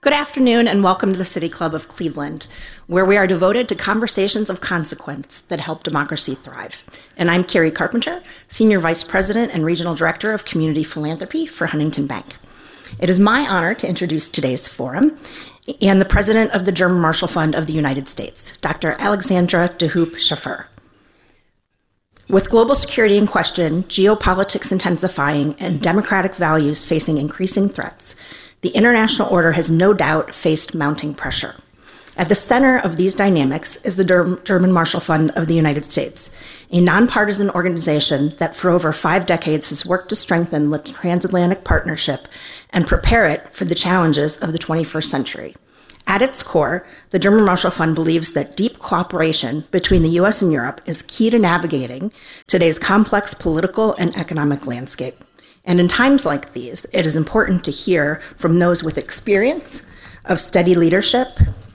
Good afternoon and welcome to the City Club of Cleveland, where we are devoted to conversations of consequence that help democracy thrive. And I'm Carrie Carpenter, Senior Vice President and Regional Director of Community Philanthropy for Huntington Bank. It is my honor to introduce today's forum and the President of the German Marshall Fund of the United States, Dr. Alexandra de Hoop Scheffer. With global security in question, geopolitics intensifying, and democratic values facing increasing threats, the international order has no doubt faced mounting pressure. At the center of these dynamics is the German Marshall Fund of the United States, a nonpartisan organization that for over 5 decades has worked to strengthen the transatlantic partnership and prepare it for the challenges of the 21st century. At its core, the German Marshall Fund believes that deep cooperation between the U.S. and Europe is key to navigating today's complex political and economic landscape. And in times like these, it is important to hear from those with experience of steady leadership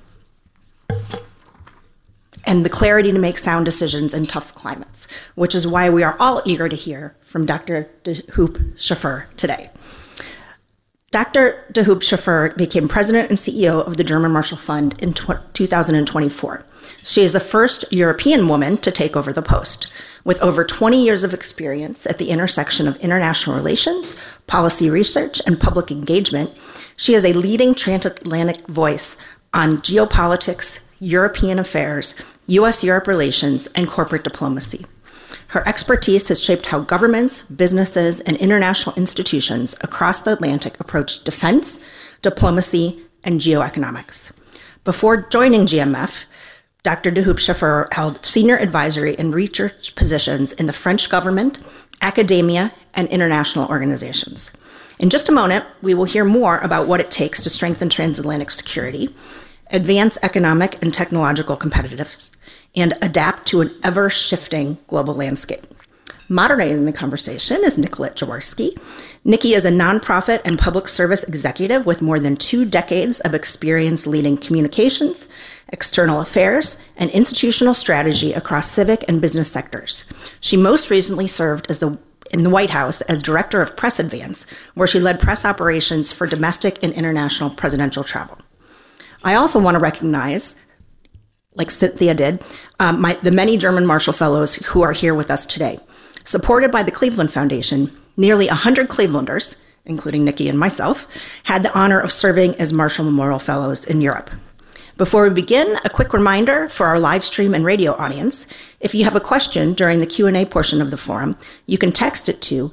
and the clarity to make sound decisions in tough climates, which is why we are all eager to hear from Dr. de Hoop Scheffer today. Dr. de Hoop Scheffer became president and CEO of the German Marshall Fund in 2024. She is the first European woman to take over the post. With over 20 years of experience at the intersection of international relations, policy research, and public engagement, she is a leading transatlantic voice on geopolitics, European affairs, U.S.-Europe relations, and corporate diplomacy. Her expertise has shaped how governments, businesses, and international institutions across the Atlantic approach defense, diplomacy, and geoeconomics. Before joining GMF, Dr. de Hoop Scheffer held senior advisory and research positions in the French government, academia, and international organizations. In just a moment, we will hear more about what it takes to strengthen transatlantic security, advance economic and technological competitiveness, and adapt to an ever-shifting global landscape. Moderating the conversation is Nicolette Jaworski. Nikki is a nonprofit and public service executive with more than 2 decades of experience leading communications, external affairs, and institutional strategy across civic and business sectors. She most recently served in the White House as Director of Press Advance, where she led press operations for domestic and international presidential travel. I also want to recognize, like Cynthia did, the many German Marshall Fellows who are here with us today. Supported by the Cleveland Foundation, nearly 100 Clevelanders, including Nikki and myself, had the honor of serving as Marshall Memorial Fellows in Europe. Before we begin, a quick reminder for our live stream and radio audience. If you have a question during the Q&A portion of the forum, you can text it to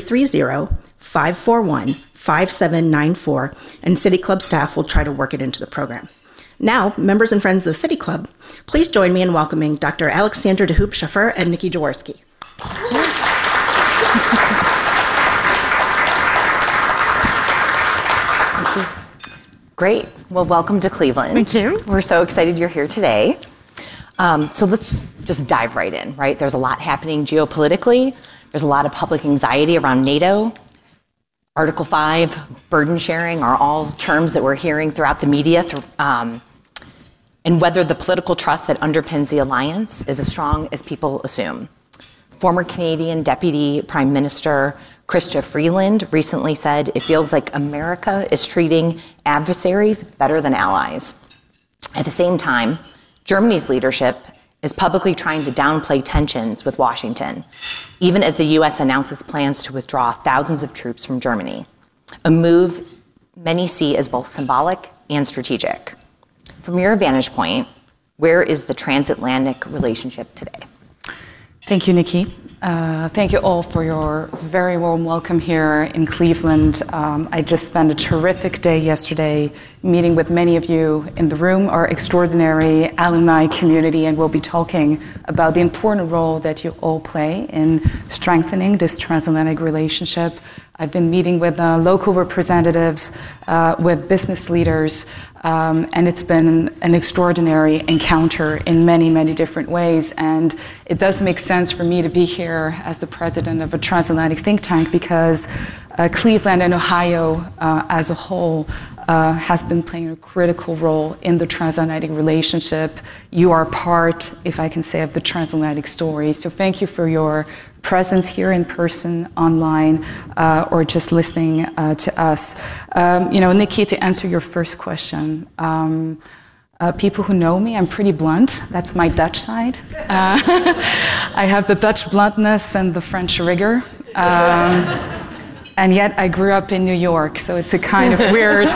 330-541-5794, and City Club staff will try to work it into the program. Now, members and friends of the City Club, please join me in welcoming Dr. Alexandra de Hoop Scheffer and Nikki Jaworski. Great. Well, welcome to Cleveland. Thank you. We're so excited you're here today. So let's just dive right in, right? There's a lot happening geopolitically. There's a lot of public anxiety around NATO. Article 5, burden sharing are all terms that we're hearing throughout the media. And whether the political trust that underpins the alliance is as strong as people assume. Former Canadian Deputy Prime Minister Chrystia Freeland recently said it feels like America is treating adversaries better than allies. At the same time, Germany's leadership is publicly trying to downplay tensions with Washington, even as the U.S. announces plans to withdraw thousands of troops from Germany, a move many see as both symbolic and strategic. From your vantage point, where is the transatlantic relationship today? Thank you, Nikki. Thank you all for your very warm welcome here in Cleveland. I just spent a terrific day yesterday meeting with many of you in the room, our extraordinary alumni community, and we'll be talking about the important role that you all play in strengthening this transatlantic relationship. I've been meeting with local representatives, with business leaders, and it's been an extraordinary encounter in many, many different ways. And it does make sense for me to be here as the president of a transatlantic think tank because Cleveland and Ohio as a whole has been playing a critical role in the transatlantic relationship. You are part, if I can say, of the transatlantic story. So thank you for your presence here in person, online, or just listening to us. Nikki, to answer your first question, people who know me, I'm pretty blunt. That's my Dutch side. I have the Dutch bluntness and the French rigor. And yet I grew up in New York, so it's a kind of weird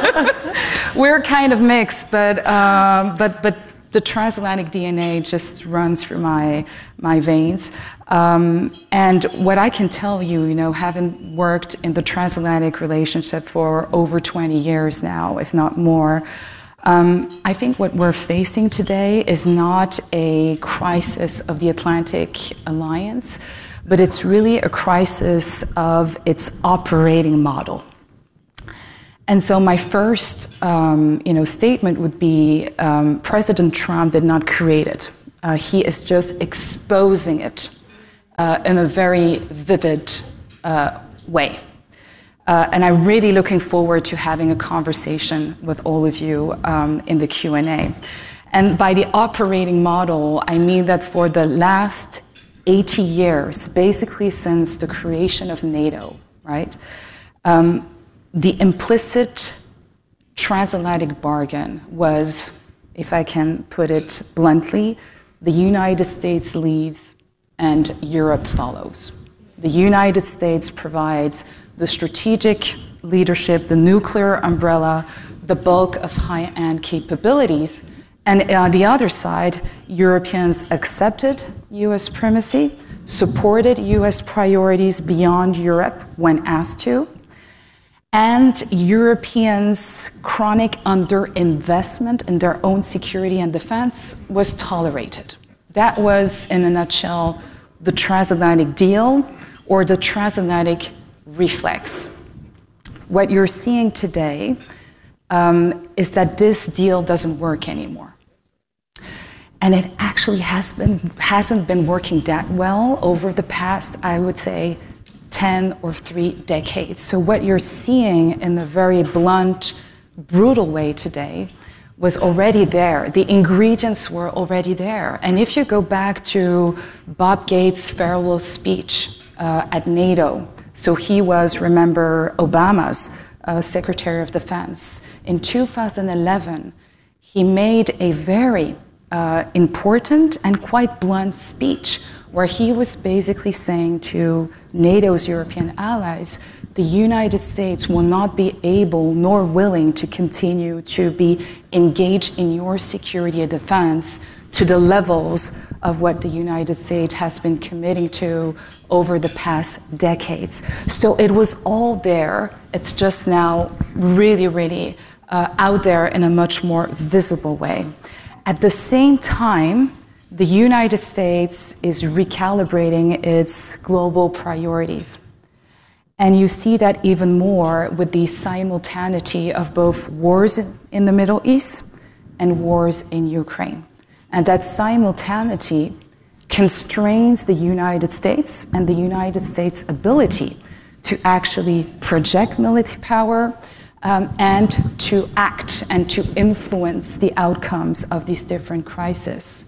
kind of mix. But the transatlantic DNA just runs through my veins. And what I can tell you, having worked in the transatlantic relationship for over 20 years now, if not more, I think what we're facing today is not a crisis of the Atlantic Alliance, but it's really a crisis of its operating model. And so my first, statement would be President Trump did not create it. He is just exposing it in a very vivid way. And I'm really looking forward to having a conversation with all of you in the Q&A. And by the operating model, I mean that for the last 80 years, basically since the creation of NATO, right? The implicit transatlantic bargain was, if I can put it bluntly, the United States leads and Europe follows. The United States provides the strategic leadership, the nuclear umbrella, the bulk of high-end capabilities. And on the other side, Europeans accepted US primacy, supported US priorities beyond Europe when asked to, and Europeans' chronic underinvestment in their own security and defense was tolerated. That was, in a nutshell, the transatlantic deal or the transatlantic reflex. What you're seeing today is that this deal doesn't work anymore. And it actually hasn't been working that well over the past, I would say, 10 or 3 decades. So what you're seeing in a very blunt, brutal way today was already there. The ingredients were already there. And if you go back to Bob Gates' farewell speech at NATO, so he was, remember, Obama's Secretary of Defense. In 2011, he made a very important and quite blunt speech where he was basically saying to NATO's European allies, the United States will not be able nor willing to continue to be engaged in your security and defense to the levels of what the United States has been committing to over the past decades. So it was all there. It's just now really, really out there in a much more visible way. At the same time, the United States is recalibrating its global priorities. And you see that even more with the simultaneity of both wars in the Middle East and wars in Ukraine. And that simultaneity constrains the United States and the United States' ability to actually project military power and to act and to influence the outcomes of these different crises.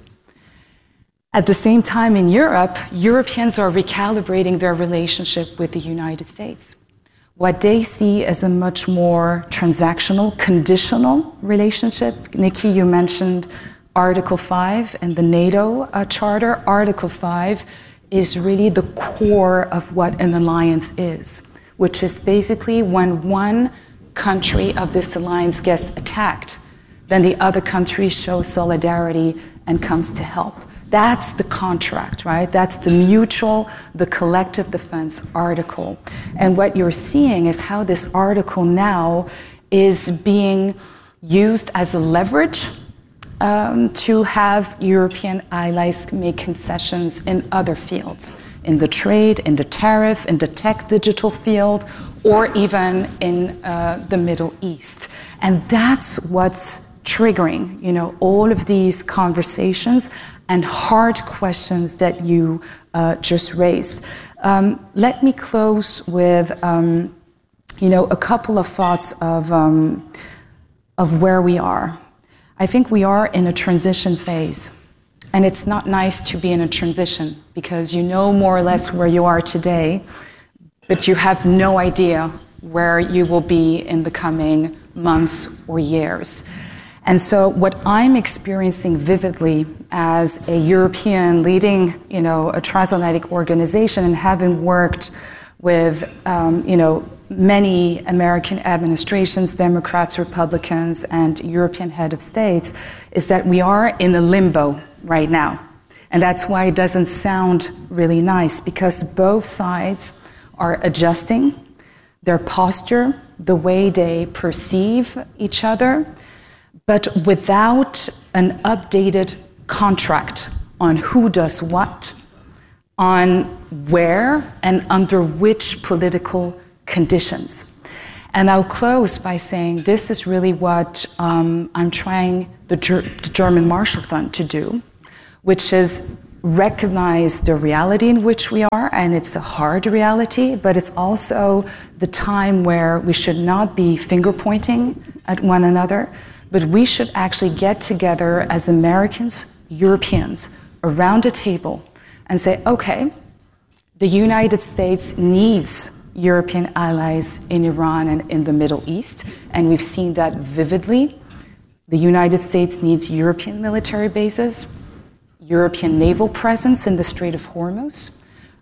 At the same time in Europe, Europeans are recalibrating their relationship with the United States. What they see as a much more transactional, conditional relationship. Nikki, you mentioned Article 5 and the NATO Charter. Article 5 is really the core of what an alliance is, which is basically when one country of this alliance gets attacked, then the other country shows solidarity and comes to help. That's the contract, right? That's the mutual, the collective defense article. And what you're seeing is how this article now is being used as a leverage to have European allies make concessions in other fields, in the trade, in the tariff, in the tech digital field, or even in the Middle East. And that's what's triggering, all of these conversations and hard questions that you just raised. Let me close with, a couple of thoughts of where we are. I think we are in a transition phase. And it's not nice to be in a transition because you know more or less where you are today, but you have no idea where you will be in the coming months or years. And so what I'm experiencing vividly as a European leading, a transatlantic organization and having worked with, many American administrations, Democrats, Republicans, and European head of states, is that we are in a limbo right now. And that's why it doesn't sound really nice, because both sides are adjusting their posture, the way they perceive each other, but without an updated contract on who does what, on where and under which political conditions. And I'll close by saying this is really what I'm trying the German Marshall Fund to do, which is recognize the reality in which we are, and it's a hard reality, but it's also the time where we should not be finger pointing at one another, but we should actually get together as Americans, Europeans, around a table and say, okay, the United States needs European allies in Iran and in the Middle East, and we've seen that vividly. The United States needs European military bases, European naval presence in the Strait of Hormuz.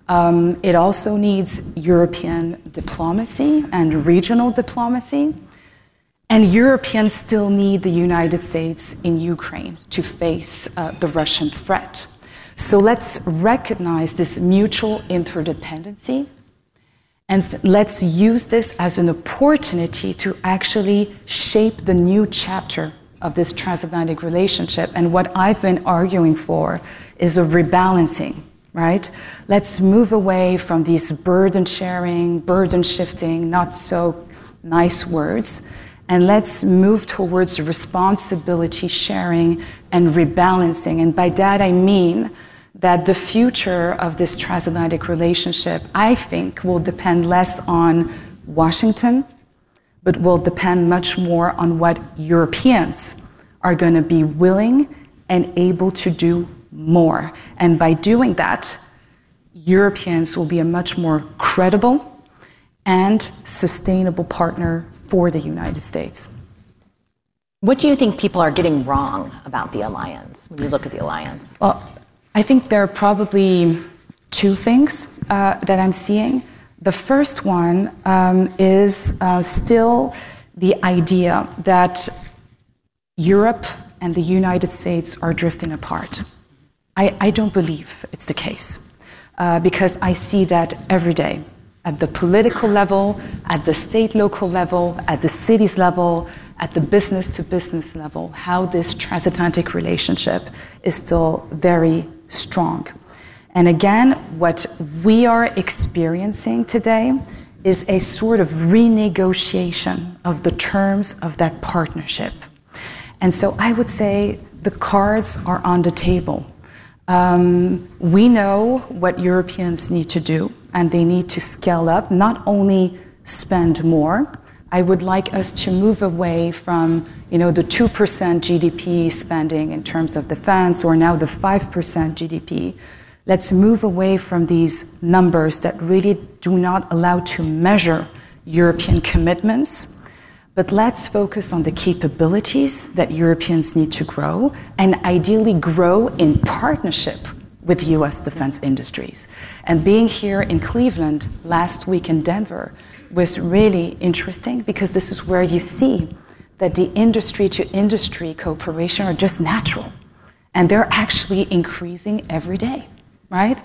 It also needs European diplomacy and regional diplomacy. And Europeans still need the United States in Ukraine to face the Russian threat. So let's recognize this mutual interdependency, and let's use this as an opportunity to actually shape the new chapter of this transatlantic relationship. And what I've been arguing for is a rebalancing, right? Let's move away from these burden sharing, burden shifting, not so nice words, and let's move towards responsibility sharing and rebalancing. And by that I mean that the future of this transatlantic relationship, I think, will depend less on Washington, but will depend much more on what Europeans are going to be willing and able to do more. And by doing that, Europeans will be a much more credible and sustainable partner for the United States. What do you think people are getting wrong about the alliance when you look at the alliance? Well, I think there are probably two things that I'm seeing. The first one is still the idea that Europe and the United States are drifting apart. I don't believe it's the case because I see that every day at the political level, at the state local level, at the cities level, at the business to business level, how this transatlantic relationship is still very strong. And again, what we are experiencing today is a sort of renegotiation of the terms of that partnership. And so I would say the cards are on the table. We know what Europeans need to do, and they need to scale up, not only spend more. I would like us to move away from, the 2% GDP spending in terms of defense, or now the 5% GDP. Let's move away from these numbers that really do not allow to measure European commitments, but let's focus on the capabilities that Europeans need to grow, and ideally grow in partnership with U.S. defense industries. And being here in Cleveland last week in Denver was really interesting, because this is where you see that the industry-to-industry cooperation are just natural, and they're actually increasing every day, right?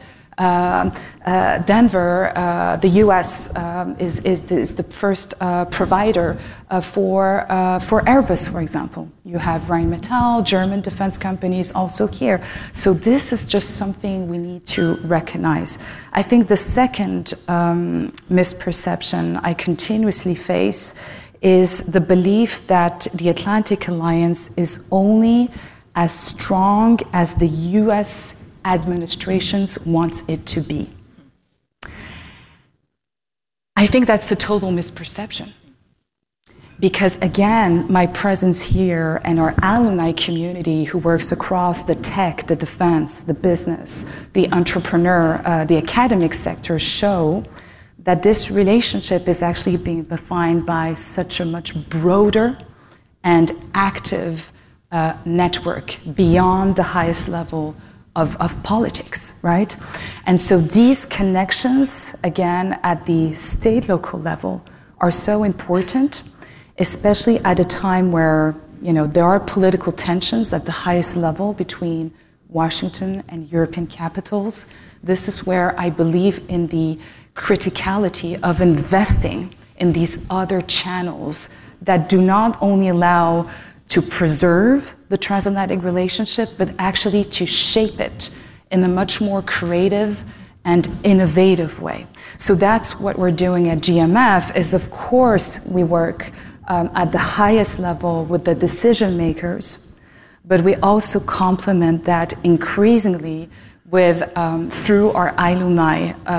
Denver, the U.S. is the first provider for Airbus, for example. You have Rheinmetall, German defense companies also here. So this is just something we need to recognize. I think the second misperception I continuously face is the belief that the Atlantic Alliance is only as strong as the U.S. administrations wants it to be. I think that's a total misperception. because again, my presence here and our alumni community who works across the tech, the defense, the business, the entrepreneur, the academic sector show that this relationship is actually being defined by such a much broader and active network beyond the highest level of politics, right? And so these connections, again, at the state local level are so important, especially at a time where, there are political tensions at the highest level between Washington and European capitals. This is where I believe in the criticality of investing in these other channels that do not only allow to preserve the transatlantic relationship, but actually to shape it in a much more creative and innovative way. So that's what we're doing at GMF, is of course we work at the highest level with the decision makers, but we also complement that increasingly with through our alumni